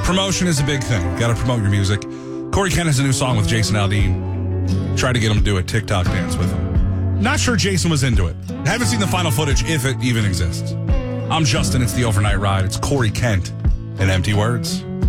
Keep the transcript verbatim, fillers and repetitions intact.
Promotion is a big thing. Got to promote your music. Corey Kent has a new song with Jason Aldean. Tried to get him to do a TikTok dance with him. Not sure Jason was into it. Haven't seen the final footage, if it even exists. I'm Justin. It's the Overnight Ride. It's Corey Kent and Empty Words.